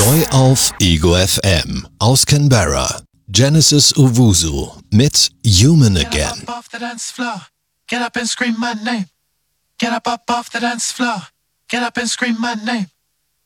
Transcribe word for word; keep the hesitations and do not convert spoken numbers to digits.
Neu auf Ego F M aus Canberra. Genesis Owusu mit Human Again. Get up off the dance floor. Get up and scream my name. Get up up off the dance floor. Get up and scream my name.